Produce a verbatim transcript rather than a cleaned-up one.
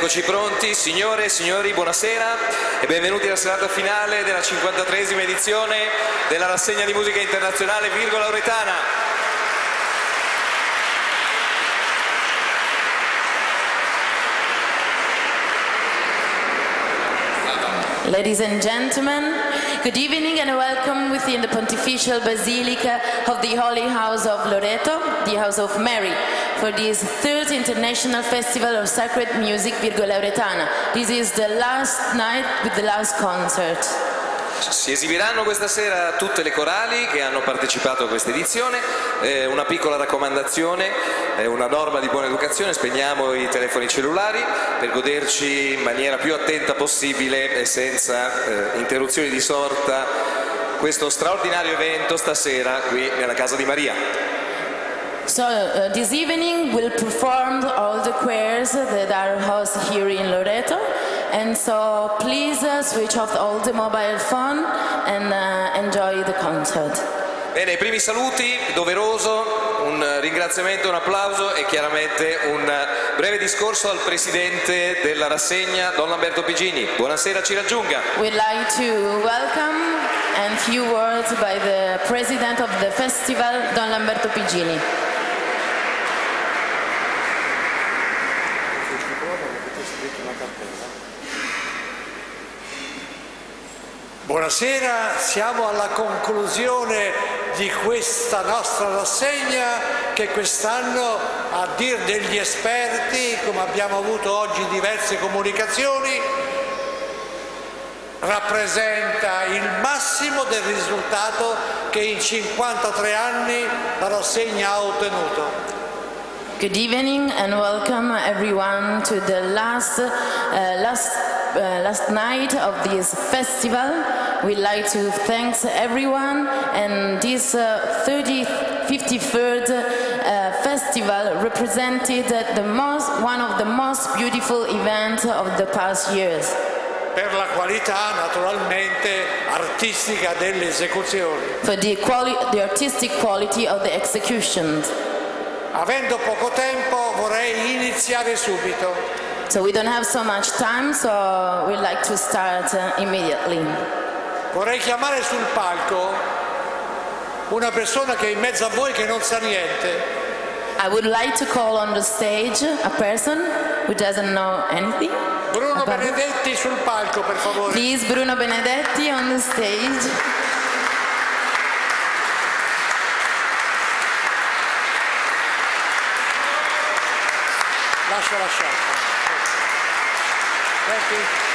Eccoci pronti, signore e signori, buonasera e benvenuti alla serata finale della cinquantatreesima edizione della rassegna di musica internazionale Virgo Lauretana. Ladies and gentlemen, good evening and welcome within the Pontifical Basilica of the Holy House of Loreto, the House of Mary, for this third International Festival of Sacred Music Virgo Lauretana. This is the last night with the last concert. Si esibiranno questa sera tutte le corali che hanno partecipato a questa edizione. Eh, una piccola raccomandazione, eh, una norma di buona educazione: spegniamo i telefoni cellulari per goderci in maniera più attenta possibile e senza eh, interruzioni di sorta questo straordinario evento stasera qui nella Casa di Maria. So uh, this evening we'll perform all the choirs that are hosted here in Loreto, and so please uh, switch off all the mobile phone and uh, enjoy the concert. Bene, i primi saluti, doveroso, un ringraziamento, un applauso e chiaramente un breve discorso al presidente della rassegna, Don Lamberto Pigini. Buonasera, ci raggiunga. We'd like to welcome and few words by the president of the festival, Don Lamberto Pigini. Buonasera, siamo alla conclusione di questa nostra rassegna che quest'anno, a dir degli esperti, come abbiamo avuto oggi diverse comunicazioni, rappresenta il massimo del risultato che in cinquantatré anni la rassegna ha ottenuto. Good evening and welcome everyone to the last uh, last uh, last night of this festival. We'd like to thank everyone, and this uh, fifty-third uh, festival represented the most one of the most beautiful events of the past years. Per la qualità naturalmente artistica delle esecuzioni. For the quali- the artistic quality of the executions. Avendo poco tempo vorrei iniziare subito. So we don't have so much time, so we'd like to start uh, immediately. Vorrei chiamare sul palco una persona che è in mezzo a voi che non sa niente. I would like to call on the stage a person who doesn't know anything. Bruno Benedetti sul palco, per favore. Please, Bruno Benedetti on the stage. Lascia lasciare. Senti.